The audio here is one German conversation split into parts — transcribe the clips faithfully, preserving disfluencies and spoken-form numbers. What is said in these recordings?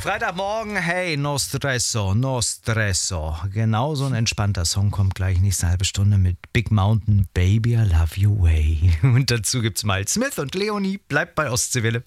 Freitagmorgen, hey, no stresso, no stresso. Genau so ein entspannter Song kommt gleich nächste halbe Stunde mit Big Mountain, Baby, I Love You Way. Und dazu gibt's Miles Smith und Leonie. Bleibt bei Ostseewelle.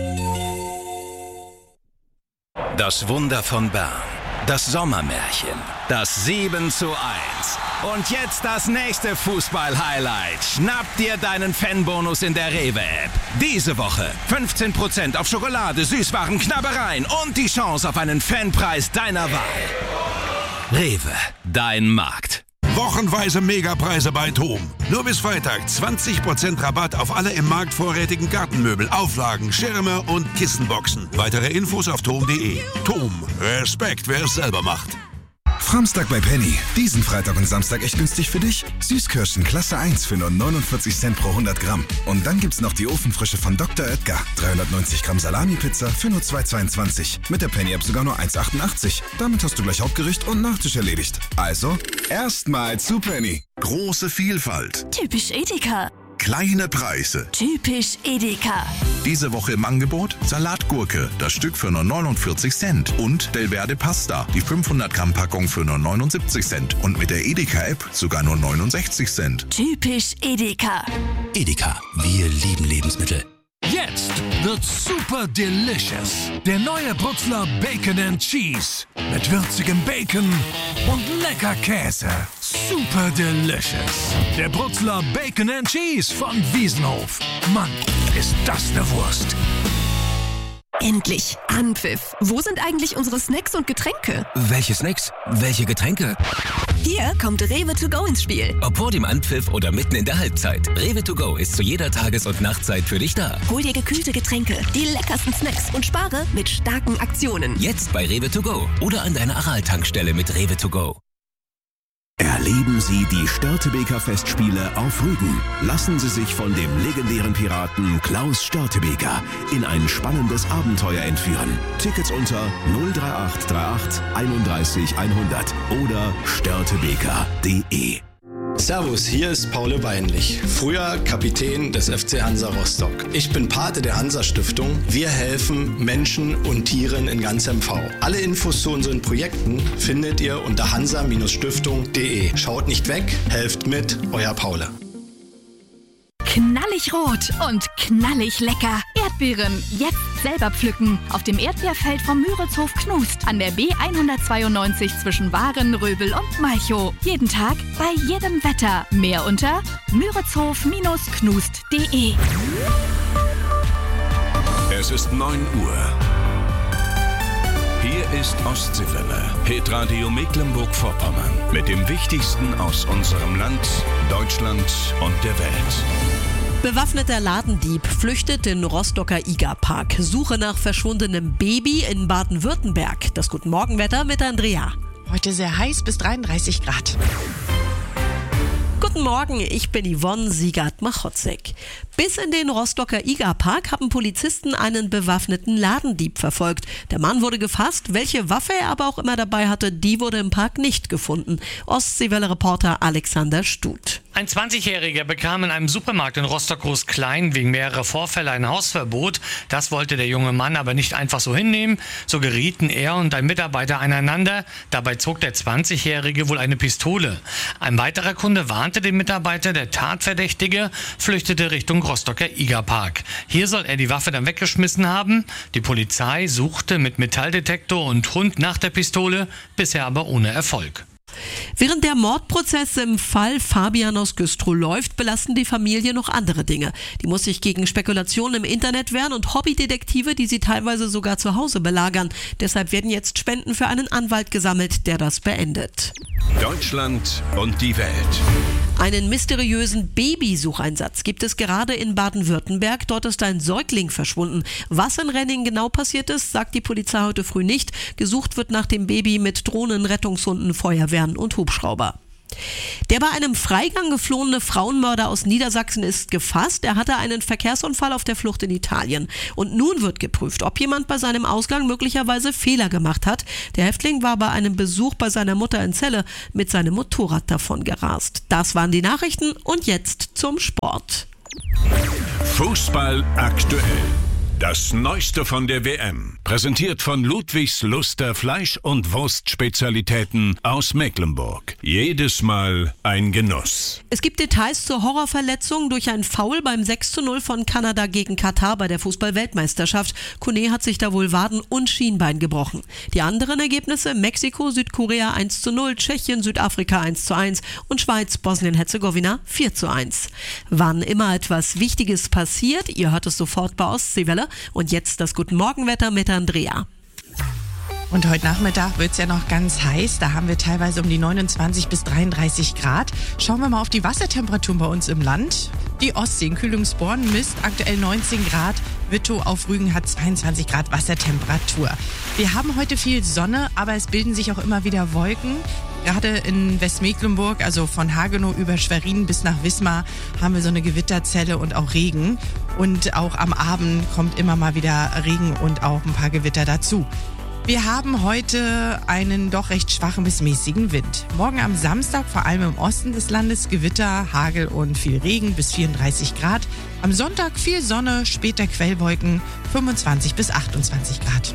Das Wunder von Bern. Das Sommermärchen. Das sieben zu eins. Und jetzt das nächste Fußball-Highlight. Schnapp dir deinen Fanbonus in der Rewe-App. Diese Woche fünfzehn Prozent auf Schokolade, Süßwaren, Knabbereien und die Chance auf einen Fanpreis deiner Wahl. Rewe, dein Markt. Wochenweise Megapreise bei TOM. Nur bis Freitag zwanzig Prozent Rabatt auf alle im Markt vorrätigen Gartenmöbel, Auflagen, Schirme und Kissenboxen. Weitere Infos auf tom punkt de. TOM. Respekt, wer es selber macht. Samstag bei Penny. Diesen Freitag und Samstag echt günstig für dich. Süßkirschen Klasse eins für nur neunundvierzig Cent pro hundert Gramm. Und dann gibt's noch die Ofenfrische von Doktor Oetker. dreihundertneunzig Gramm Salami-Pizza für nur zwei Euro zweiundzwanzig. Mit der Penny-App sogar nur eins Euro achtundachtzig. Damit hast du gleich Hauptgericht und Nachtisch erledigt. Also, erstmal zu Penny. Große Vielfalt. Typisch Edeka. Kleine Preise. Typisch Edeka. Diese Woche im Angebot Salatgurke, das Stück für nur neunundvierzig Cent. Und Delverde Pasta, die fünfhundert Gramm Packung für nur neunundsiebzig Cent. Und mit der Edeka-App sogar nur neunundsechzig Cent. Typisch Edeka. Edeka, wir lieben Lebensmittel. Jetzt wird's super delicious. Der neue Brutzler Bacon and Cheese. Mit würzigem Bacon und lecker Käse. Super delicious. Der Brutzler Bacon and Cheese von Wiesenhof. Mann, ist das eine Wurst. Endlich Anpfiff. Wo sind eigentlich unsere Snacks und Getränke? Welche Snacks? Welche Getränke? Hier kommt Rewe to go ins Spiel. Ob vor dem Anpfiff oder mitten in der Halbzeit. Rewe to go ist zu jeder Tages- und Nachtzeit für dich da. Hol dir gekühlte Getränke, die leckersten Snacks und spare mit starken Aktionen. Jetzt bei Rewe to go oder an deiner Aral-Tankstelle mit Rewe to go. Erleben Sie die Störtebeker Festspiele auf Rügen. Lassen Sie sich von dem legendären Piraten Klaus Störtebeker in ein spannendes Abenteuer entführen. Tickets unter null drei acht drei acht einunddreißig hundert oder störtebeker punkt de. Servus, hier ist Paul Weinlich, früher Kapitän des F C Hansa Rostock. Ich bin Pate der Hansa-Stiftung. Wir helfen Menschen und Tieren in ganz M V. Alle Infos zu unseren Projekten findet ihr unter hansa Stiftung punkt de. Schaut nicht weg, helft mit, euer Paul. Knallig rot und knallig lecker. Erdbeeren jetzt selber pflücken. Auf dem Erdbeerfeld vom Müritzhof Knust an der B hundertzweiundneunzig zwischen Waren, Röbel und Malchow. Jeden Tag, bei jedem Wetter. Mehr unter müritzhof Knust punkt de. Es ist neun Uhr. Hier ist Ostseewelle, Hitradio Mecklenburg-Vorpommern. Mit dem Wichtigsten aus unserem Land, Deutschland und der Welt. Bewaffneter Ladendieb flüchtet in Rostocker Igerpark. Suche nach verschwundenem Baby in Baden-Württemberg. Das Guten Morgenwetter mit Andrea. Heute sehr heiß, bis dreiunddreißig Grad. Guten Morgen, ich bin Yvonne Siegert-Machotzek. Bis in den Rostocker Igerpark haben Polizisten einen bewaffneten Ladendieb verfolgt. Der Mann wurde gefasst, welche Waffe er aber auch immer dabei hatte, die wurde im Park nicht gefunden. Ostseewelle-Reporter Alexander Stut. Ein zwanzigjähriger bekam in einem Supermarkt in Rostock-Groß-Klein wegen mehrerer Vorfälle ein Hausverbot. Das wollte der junge Mann aber nicht einfach so hinnehmen. So gerieten er und ein Mitarbeiter aneinander. Dabei zog der zwanzigjährige wohl eine Pistole. Ein weiterer Kunde warnte den Mitarbeiter, der Tatverdächtige flüchtete Richtung Rostocker Igerpark. Hier soll er die Waffe dann weggeschmissen haben. Die Polizei suchte mit Metalldetektor und Hund nach der Pistole, bisher aber ohne Erfolg. Während der Mordprozess im Fall Fabian aus Güstrow läuft, belasten die Familie noch andere Dinge. Die muss sich gegen Spekulationen im Internet wehren und Hobbydetektive, die sie teilweise sogar zu Hause belagern. Deshalb werden jetzt Spenden für einen Anwalt gesammelt, der das beendet. Deutschland und die Welt. Einen mysteriösen Babysucheinsatz gibt es gerade in Baden-Württemberg. Dort ist ein Säugling verschwunden. Was in Renning genau passiert ist, sagt die Polizei heute früh nicht. Gesucht wird nach dem Baby mit Drohnen, Rettungshunden, Feuerwehren und Hubschrauber. Der bei einem Freigang geflohene Frauenmörder aus Niedersachsen ist gefasst. Er hatte einen Verkehrsunfall auf der Flucht in Italien. Und nun wird geprüft, ob jemand bei seinem Ausgang möglicherweise Fehler gemacht hat. Der Häftling war bei einem Besuch bei seiner Mutter in Celle mit seinem Motorrad davon gerast. Das waren die Nachrichten und jetzt zum Sport. Fußball aktuell. Das Neueste von der W M. Präsentiert von Ludwigs Luster Fleisch- und Wurstspezialitäten aus Mecklenburg. Jedes Mal ein Genuss. Es gibt Details zur Horrorverletzung durch ein Foul beim sechs zu null von Kanada gegen Katar bei der Fußball-Weltmeisterschaft. Kone hat sich da wohl Waden und Schienbein gebrochen. Die anderen Ergebnisse: Mexiko, Südkorea eins zu null, Tschechien, Südafrika eins zu eins und Schweiz, Bosnien-Herzegowina vier zu eins. Wann immer etwas Wichtiges passiert, ihr hört es sofort bei Ostseewelle. Und jetzt das Guten Morgenwetter mit Andrea. Und heute Nachmittag wird es ja noch ganz heiß. Da haben wir teilweise um die neunundzwanzig bis dreiunddreißig Grad. Schauen wir mal auf die Wassertemperaturen bei uns im Land. Die Ostsee in Kühlungsborn misst aktuell neunzehn Grad. Wittow auf Rügen hat zweiundzwanzig Grad Wassertemperatur. Wir haben heute viel Sonne, aber es bilden sich auch immer wieder Wolken. Gerade in Westmecklenburg, also von Hagenow über Schwerin bis nach Wismar, haben wir so eine Gewitterzelle und auch Regen. Und auch am Abend kommt immer mal wieder Regen und auch ein paar Gewitter dazu. Wir haben heute einen doch recht schwachen bis mäßigen Wind. Morgen am Samstag, vor allem im Osten des Landes, Gewitter, Hagel und viel Regen bis vierunddreißig Grad. Am Sonntag viel Sonne, später Quellwolken, fünfundzwanzig bis achtundzwanzig Grad.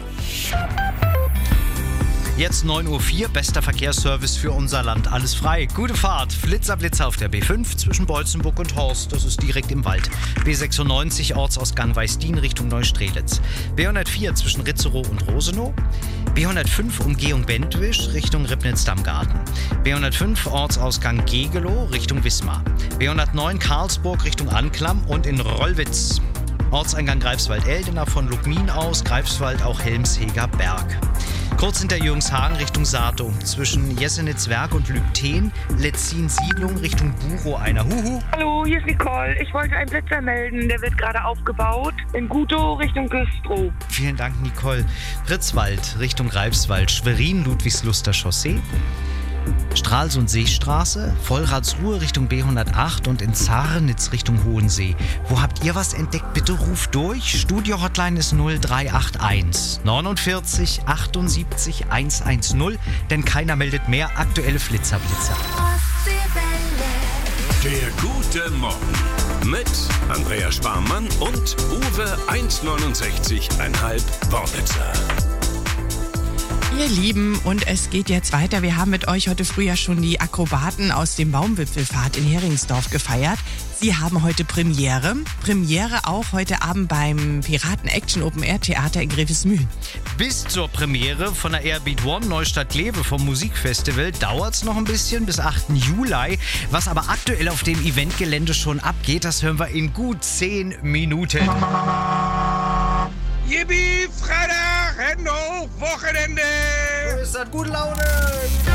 Jetzt neun Uhr vier, bester Verkehrsservice für unser Land. Alles frei. Gute Fahrt. Flitzer, Blitzer auf der B fünf zwischen Bolzenburg und Horst. Das ist direkt im Wald. B sechsundneunzig, Ortsausgang Weißdien Richtung Neustrelitz. B hundertvier zwischen Ritzerow und Rosenow. B hundertfünf, Umgehung Bentwisch Richtung Ribnitz-Dammgarten. B hundertfünf, Ortsausgang Gegelow Richtung Wismar. B hundertneun, Karlsburg Richtung Anklam und in Rollwitz. Ortseingang Greifswald-Eldena von Lugmin aus, Greifswald auch Helmsheger Berg. Kurz hinter Jürgenshagen Richtung Sato, zwischen Jessenitz-Werk und Lübten, Letzin-Siedlung Richtung Buchow einer. Huhu. Hallo, hier ist Nicole. Ich wollte einen Blitzer melden, der wird gerade aufgebaut. In Gutow Richtung Güstrow. Vielen Dank, Nicole. Pritzwald Richtung Greifswald, Schwerin, Ludwigsluster Chaussee. Stralsund-Seestraße, Vollratsruhe Richtung B hundertacht und in Zarnitz Richtung Hohensee. Wo habt ihr was entdeckt? Bitte ruft durch. Studio-Hotline ist null drei acht eins neunundvierzig achtundsiebzig hundertzehn, denn keiner meldet mehr. Aktuelle Flitzerblitzer. Der gute Morgen mit Andrea Sparmann und Uwe eins neunundsechzig Komma fünf Worbitzer. Ihr Lieben, und es geht jetzt weiter. Wir haben mit euch heute früh ja schon die Akrobaten aus dem Baumwipfelfahrt in Heringsdorf gefeiert. Sie haben heute Premiere. Premiere auch heute Abend beim Piraten Action Open Air Theater in Grevesmühlen. Bis zur Premiere von der Airbeat One Neustadt-Glewe vom Musikfestival dauert es noch ein bisschen bis achten Juli. Was aber aktuell auf dem Eventgelände schon abgeht, das hören wir in gut zehn Minuten. Yippie, Freitag, Hände hoch, Wochenende! Ist das gute Laune?